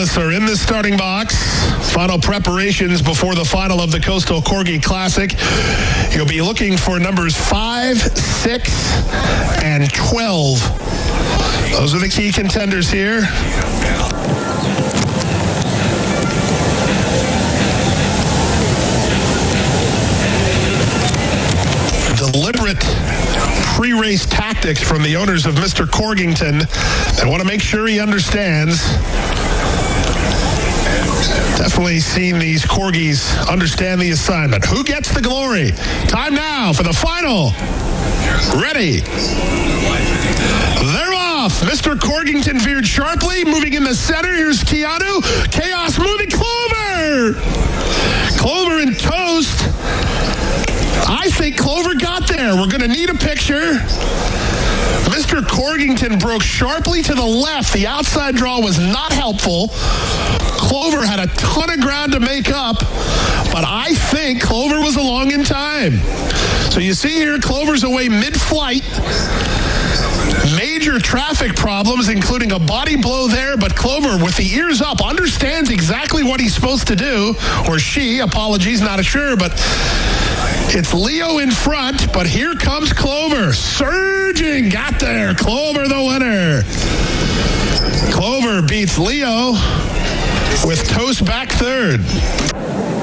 finalists are in the starting box. Final preparations before the final of the Coastal Corgi Classic. You'll be looking for numbers 5, 6, and 12. Those are the key contenders here. Deliberate pre-race tactics from the owners of Mr. Corgington. They want to make sure he understands. Definitely seen these Corgis understand the assignment. Who gets the glory? Time now for the final. Ready. They're off. Mr. Corgington veered sharply, moving in the center. Here's Keanu. Chaos moving. Clover. Clover and Toast. I think Clover got there. We're going to need a picture. Mr. Corgington broke sharply to the left. The outside draw was not helpful. Clover had a ton of ground to make up, but I think Clover was along in time. So you see here, Clover's away mid-flight. Major traffic problems, including a body blow there, but Clover, with the ears up, understands exactly what he's supposed to do, or she, apologies, not sure, but it's Leo in front, but here comes Clover. Surging, got there. Clover the winner. Clover beats Leo with Toast back third.